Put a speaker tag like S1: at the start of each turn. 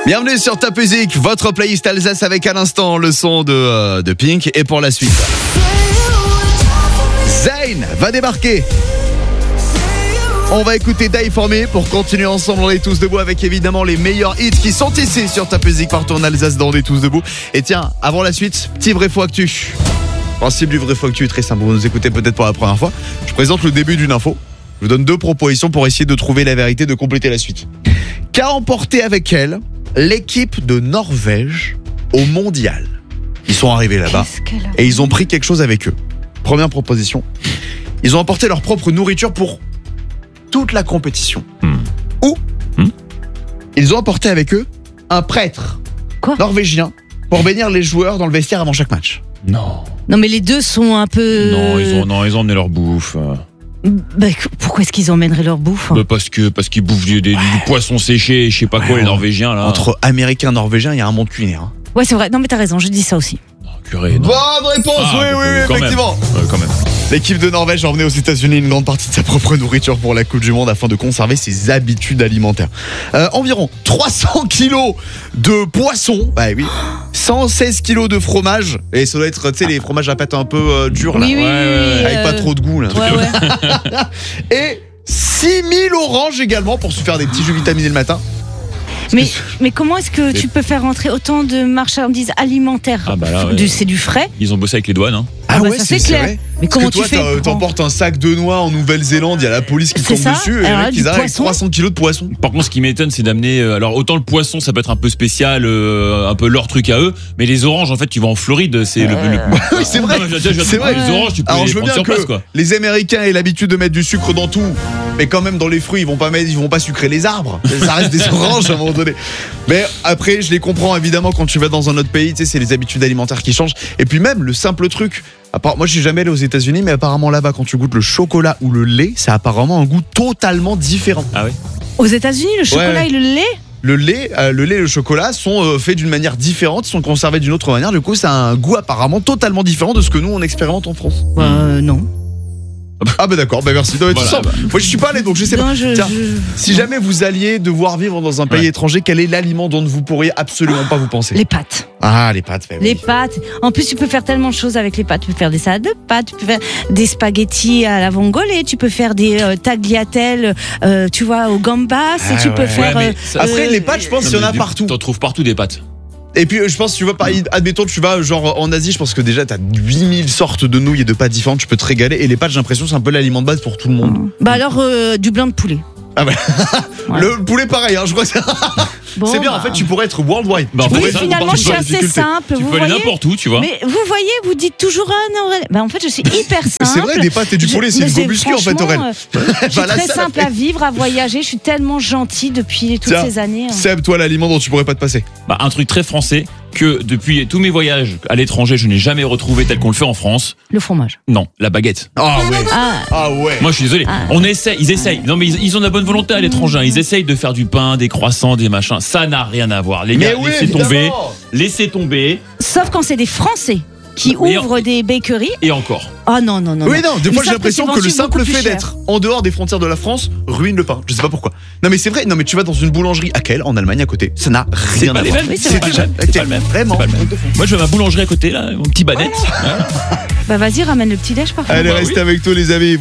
S1: Bienvenue sur Top Music, votre playlist Alsace avec à l'instant le son de Pink. Et pour la suite, Zayn va débarquer. On va écouter Die For Me pour continuer ensemble. On est tous debout avec évidemment les meilleurs hits qui sont ici sur Top Music partout en Alsace dans On est tous debout. Et tiens, avant la suite, petit vrai faux actu. Principe du vrai faux actu est très simple. Vous nous écoutez peut-être pour la première fois. Je présente le début d'une info. Je vous donne 2 propositions pour essayer de trouver la vérité, de compléter la suite. Qu'a emporté avec elle l'équipe de Norvège au mondial? Ils sont arrivés là-bas et ils ont pris quelque chose avec eux. Première proposition, ils ont emporté leur propre nourriture pour toute la compétition. Ou ils ont emporté avec eux un prêtre norvégien pour bénir les joueurs dans le vestiaire avant chaque match.
S2: Non,
S3: mais les deux sont un peu...
S2: ils ont emmené leur bouffe.
S3: Bah, pourquoi est-ce qu'ils emmèneraient leur bouffe?
S2: Bah parce qu'ils bouffent du poisson séché, je sais pas quoi, les Norvégiens là.
S1: Entre Américains et Norvégiens, il y a un monde culinaire.
S3: Ouais, c'est vrai. Non, mais t'as raison, je dis ça aussi.
S2: Purée, non.
S1: Bonne réponse, oui, effectivement.
S2: Quand même.
S1: L'équipe de Norvège a emmené aux États-Unis une grande partie de sa propre nourriture pour la Coupe du Monde afin de conserver ses habitudes alimentaires. Environ 300 kilos de poisson, bah oui, 116 kilos de fromage, et ça doit être, tu sais, les fromages à pâte un peu durs là,
S3: Oui,
S1: avec pas trop de goût là.
S3: Ouais.
S1: Et 6000 oranges également pour se faire des petits jus vitaminés le matin.
S3: Mais comment est-ce que tu peux faire rentrer autant de marchandises alimentaires?
S2: Ah bah là, ouais.
S3: C'est du frais.
S2: Ils ont bossé avec les douanes, hein.
S1: Ah
S3: bah
S1: ouais,
S3: ça c'est clair.
S1: vrai.
S3: Mais
S1: Parce
S3: comment
S1: que toi,
S3: tu fais?
S1: t'emportes un sac de noix en Nouvelle-Zélande, il y a la police qui
S3: C'est
S1: tombe
S3: ça.
S1: dessus, et les
S3: Alors là,
S1: mecs
S3: du
S1: ils arrivent avec
S3: poisson.
S1: 300 kilos de poisson.
S2: Par contre, ce qui m'étonne, c'est d'amener. Alors, autant le poisson, ça peut être un peu spécial, un peu leur truc à eux, mais les oranges, en fait, tu vas en Floride, c'est
S1: Oui, c'est vrai. C'est vrai.
S2: Les oranges, tu peux
S1: Alors
S2: les
S1: je veux
S2: prendre
S1: bien
S2: sur place,
S1: que
S2: quoi.
S1: les Américains aient l'habitude de mettre du sucre dans tout, mais quand même dans les fruits ils vont pas sucrer les arbres. Ça reste des oranges à un moment donné. Mais après je les comprends évidemment, quand tu vas dans un autre pays, tu sais, c'est les habitudes alimentaires qui changent. Et puis même le simple truc. Moi je suis jamais allé aux États-Unis, mais apparemment là-bas quand tu goûtes le chocolat ou le lait, ça a apparemment un goût totalement différent.
S2: Ah oui.
S3: Aux États-Unis, le chocolat et le lait?
S1: Le lait et le chocolat sont faits d'une manière différente, sont conservés d'une autre manière. Du coup, ça a un goût apparemment totalement différent de ce que nous on expérimente en France.
S3: Non.
S1: Ah bah d'accord, bah merci. Non,
S2: Voilà,
S1: moi je suis pas allé donc je sais pas.
S3: Non,
S1: Tiens, si jamais vous alliez devoir vivre dans un pays étranger, quel est l'aliment dont vous pourriez absolument pas vous penser?
S3: Les pâtes.
S1: Ah, les pâtes. Bah oui.
S3: Les pâtes. En plus, tu peux faire tellement de choses avec les pâtes. Tu peux faire des salades de pâtes, tu peux faire des spaghettis à la vongole, tu peux faire des tagliatelles, tu vois, au gambas,
S1: Ah,
S3: tu peux
S1: ouais.
S3: faire...
S2: Ouais, mais
S1: Après les pâtes, je pense qu'il y en a
S2: mais
S1: partout.
S2: T'en trouves partout des pâtes.
S1: Et puis je pense que tu vas admettons tu vas genre en Asie, je pense que déjà t'as 8000 sortes de nouilles et de pâtes différentes, tu peux te régaler. Et les pâtes, j'ai l'impression c'est un peu l'aliment de base pour tout le monde.
S3: Bah alors, du blanc de poulet.
S1: Ah bah
S3: Ouais.
S1: le poulet pareil, hein, je crois que
S3: Bon,
S1: c'est bien.
S3: bah.
S1: En fait, tu pourrais être worldwide.
S2: Bah,
S1: Tu
S2: oui,
S1: pourrais
S3: Oui,
S1: être
S3: finalement,
S1: partout
S3: je suis
S1: dans la
S3: assez
S1: difficulté.
S3: simple.
S2: Tu
S3: vous
S2: peux aller
S3: voyez.
S2: n'importe où, tu vois.
S3: Mais vous voyez, vous dites toujours bah en fait, je suis hyper simple.
S1: C'est vrai, des pâtes et du poulet, c'est une go muscu en fait, Aurel.
S3: Je suis très simple à vivre, à voyager. Je suis tellement gentille depuis toutes
S1: Tiens,
S3: ces années.
S1: Seb, toi, l'aliment dont tu pourrais pas te passer.
S2: Bah, un truc très français que depuis tous mes voyages à l'étranger, je n'ai jamais retrouvé tel qu'on le fait en France.
S3: Le fromage.
S2: Non, la baguette.
S1: Ah ouais.
S3: Ah,
S1: Ah ouais.
S2: Moi, je suis désolé. Ils essayent. Non, mais ils ont de la bonne volonté à l'étranger. Ils essayent de faire du pain, des croissants, des machins. Ça n'a rien à voir. Les gars,
S1: oui,
S2: laissez tomber.
S1: évidemment.
S2: Laissez tomber.
S3: sauf quand c'est des Français qui
S2: Mais
S3: ouvrent des bakeries.
S2: Et encore.
S3: Oh non, non, non.
S1: Oui, non, des
S3: Ils
S1: fois j'ai
S3: savent
S1: l'impression
S3: c'est
S1: que le
S3: vendu
S1: simple
S3: beaucoup plus
S1: fait
S3: cher.
S1: d'être en dehors des frontières de la France ruine le pain. Je sais pas pourquoi. Non, mais c'est vrai, non, mais tu vas dans une boulangerie à Quelle, en Allemagne à côté. Ça n'a
S2: C'est
S1: rien
S2: pas
S1: à
S2: les
S1: voir.
S2: mêmes.
S3: Oui, c'est
S2: C'est
S3: vrai.
S2: pas le même. C'est pas le même.
S1: Vraiment.
S2: C'est pas le même. Moi, je vais à ma boulangerie à côté, là, mon petit banette.
S3: Bah vas-y, ramène le petit déj par contre.
S1: Allez,
S2: Bah oui.
S1: restez avec toi, les amis.